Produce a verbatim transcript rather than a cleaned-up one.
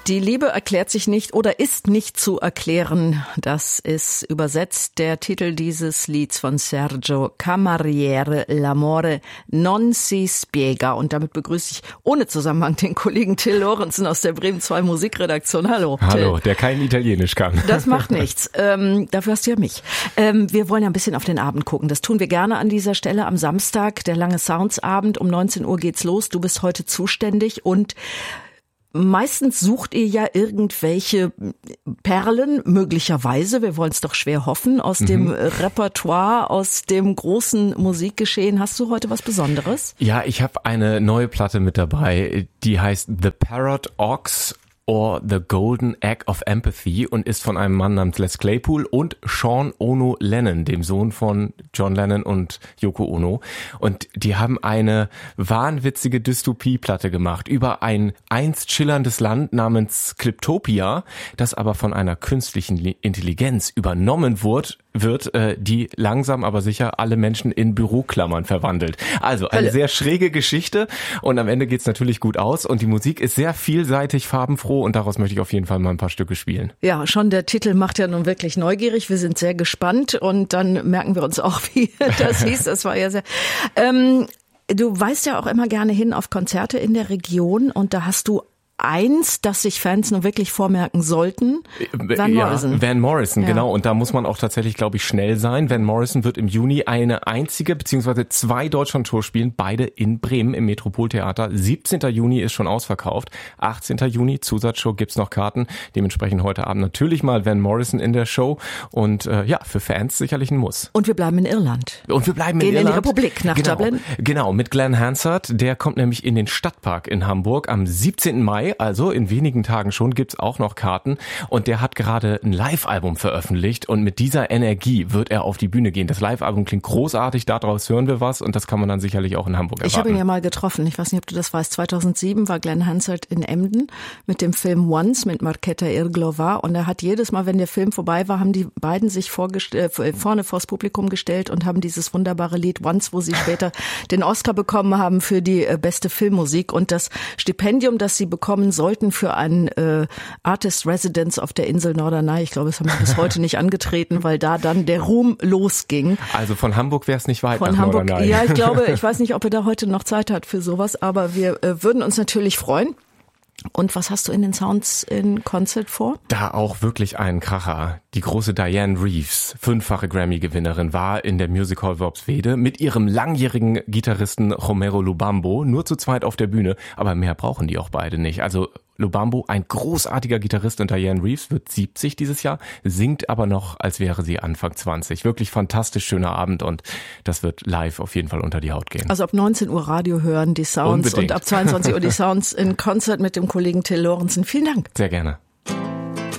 Die Liebe erklärt sich nicht oder ist nicht zu erklären. Das ist übersetzt der Titel dieses Lieds von Sergio Camariere, L'amore non si spiega. Und damit begrüße ich ohne Zusammenhang den Kollegen Till Lorenzen aus der Bremen zwei Musikredaktion. Hallo. Hallo, Till. Der kein Italienisch kann. Das macht nichts. Ähm, dafür hast du ja mich. Ähm, wir wollen ja ein bisschen auf den Abend gucken. Das tun wir gerne an dieser Stelle am Samstag, der lange Soundsabend. Um neunzehn Uhr geht's los. Du bist heute zuständig und meistens sucht ihr ja irgendwelche Perlen, möglicherweise, wir wollen es doch schwer hoffen, aus mhm. dem Repertoire, aus dem großen Musikgeschehen. Hast du heute was Besonderes? Ja, ich habe eine neue Platte mit dabei, die heißt The Parrot Ox or The Golden Egg of Empathy und ist von einem Mann namens Les Claypool und Sean Ono Lennon, dem Sohn von John Lennon und Yoko Ono. Und die haben eine wahnwitzige Dystopie-Platte gemacht über ein einst schillerndes Land namens Cliptopia, das aber von einer künstlichen Intelligenz übernommen wurde, wird, äh, die langsam aber sicher alle Menschen in Büroklammern verwandelt. Also eine Hölle. Sehr schräge Geschichte und am Ende geht's natürlich gut aus und die Musik ist sehr vielseitig, farbenfroh und daraus möchte ich auf jeden Fall mal ein paar Stücke spielen. Ja, schon der Titel macht ja nun wirklich neugierig. Wir sind sehr gespannt und dann merken wir uns auch, wie das hieß. Das war ja sehr... Ähm, du weist ja auch immer gerne hin auf Konzerte in der Region und da hast du eins, das sich Fans nur wirklich vormerken sollten. Van Morrison. Ja, Van Morrison, ja. Genau. Und da muss man auch tatsächlich, glaube ich, schnell sein. Van Morrison wird im Juni eine einzige beziehungsweise zwei Deutschland-Tours spielen, beide in Bremen im Metropoltheater. siebzehnten Juni ist schon ausverkauft. achtzehnten Juni, Zusatzshow, gibt's noch Karten. Dementsprechend heute Abend natürlich mal Van Morrison in der Show. Und äh, ja, für Fans sicherlich ein Muss. Und wir bleiben in Irland. Und wir bleiben Gehen in Irland. in die Republik nach genau, Dublin. Genau, mit Glenn Hansard. Der kommt nämlich in den Stadtpark in Hamburg am siebzehnten Mai. Also in wenigen Tagen schon gibt's auch noch Karten und der hat gerade ein Live-Album veröffentlicht und mit dieser Energie wird er auf die Bühne gehen. Das Live-Album klingt großartig, daraus hören wir was und das kann man dann sicherlich auch in Hamburg erwarten. Ich habe ihn ja mal getroffen, ich weiß nicht, ob du das weißt, zweitausendsieben war Glenn Hansard in Emden mit dem Film Once mit Markéta Irglova und er hat jedes Mal, wenn der Film vorbei war, haben die beiden sich vorgest- äh, vorne vors Publikum gestellt und haben dieses wunderbare Lied Once, wo sie später den Oscar bekommen haben für die äh, beste Filmmusik und das Stipendium, das sie bekommen sollten für einen äh, Artist Residence auf der Insel Norderney. Ich glaube, das haben wir bis heute nicht angetreten, weil da dann der Ruhm losging. Also von Hamburg wäre es nicht weit von nach Hamburg, Norderney. Ja, ich glaube, ich weiß nicht, ob er da heute noch Zeit hat für sowas, aber wir äh, würden uns natürlich freuen. Und was hast du in den Sounds in Concert vor? Da auch wirklich einen Kracher. Die große Diane Reeves, fünffache Grammy-Gewinnerin, war in der Music Hall Worpswede mit ihrem langjährigen Gitarristen Romero Lubambo nur zu zweit auf der Bühne. Aber mehr brauchen die auch beide nicht. Also Lubambo, ein großartiger Gitarrist und Diane Reeves wird siebzig dieses Jahr, singt aber noch, als wäre sie Anfang zwanzig. Wirklich fantastisch schöner Abend und das wird live auf jeden Fall unter die Haut gehen. Also ab neunzehn Uhr Radio hören, die Sounds. Unbedingt. Und ab zweiundzwanzig Uhr die Sounds in Concert mit dem Kollegen Till Lorenzen. Vielen Dank. Sehr gerne.